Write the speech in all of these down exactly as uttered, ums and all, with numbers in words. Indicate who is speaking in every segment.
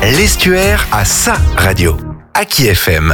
Speaker 1: L'Estuaire a sa radio. Aki F M.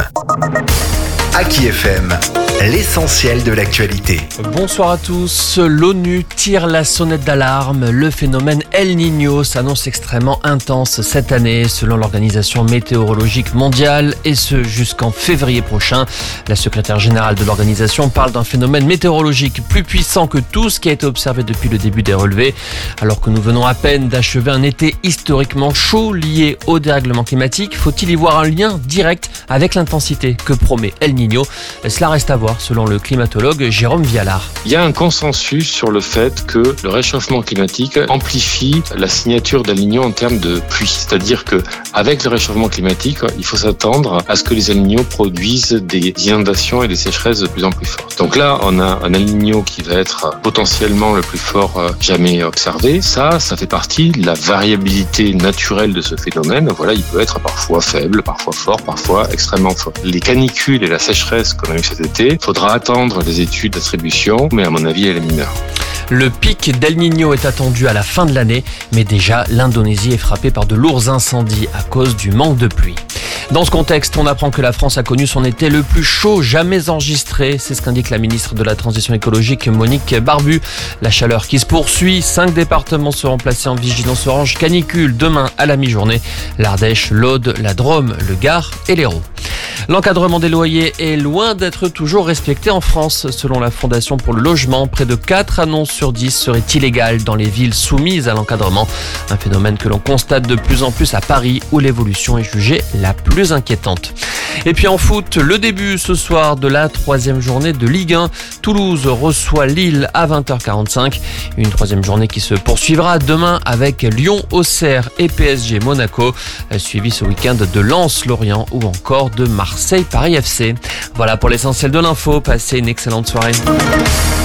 Speaker 1: Aki F M, l'essentiel de l'actualité.
Speaker 2: Bonsoir à tous. L'ONU tire la sonnette d'alarme. Le phénomène El Niño s'annonce extrêmement intense cette année, selon l'Organisation météorologique mondiale, et ce jusqu'en février prochain. La secrétaire générale de l'organisation parle d'un phénomène météorologique plus puissant que tout ce qui a été observé depuis le début des relevés. Alors que nous venons à peine d'achever un été historiquement chaud lié au dérèglement climatique, faut-il y voir un lien direct avec l'intensité que promet El Niño? Cela reste à voir, selon le climatologue Jérôme Vialard.
Speaker 3: Il y a un consensus sur le fait que le réchauffement climatique amplifie la signature d'El Niño en termes de pluie. C'est-à-dire que avec le réchauffement climatique, il faut s'attendre à ce que les El Niño produisent des inondations et des sécheresses de plus en plus fortes. Donc là, on a un El Niño qui va être potentiellement le plus fort jamais observé. Ça, ça fait partie de la variabilité naturelle de ce phénomène. Voilà, il peut être parfois faible, parfois fort, parfois extrêmement fort. Les canicules et la sécheresse qu'on a eu cet été, il faudra attendre les études d'attribution, mais à mon avis, elle est mineure.
Speaker 2: Le pic d'El Niño est attendu à la fin de l'année, mais déjà l'Indonésie est frappée par de lourds incendies à cause du manque de pluie. Dans ce contexte, on apprend que la France a connu son été le plus chaud jamais enregistré. C'est ce qu'indique la ministre de la Transition écologique, Monique Barbu. La chaleur qui se poursuit. Cinq départements seront placés en vigilance orange canicule demain à la mi-journée. L'Ardèche, l'Aude, la Drôme, le Gard et l'Hérault. L'encadrement des loyers est loin d'être toujours respecté en France. Selon la Fondation pour le logement, près de quatre annonces sur dix seraient illégales dans les villes soumises à l'encadrement. Un phénomène que l'on constate de plus en plus à Paris, où l'évolution est jugée la plus inquiétante. Et puis en foot, le début ce soir de la troisième journée de Ligue un. Toulouse reçoit Lille à vingt heures quarante-cinq. Une troisième journée qui se poursuivra demain avec Lyon, Auxerre et P S G Monaco. Suivi ce week-end de Lens, Lorient ou encore de Marseille Paris F C. Voilà pour l'essentiel de l'info. Passez une excellente soirée.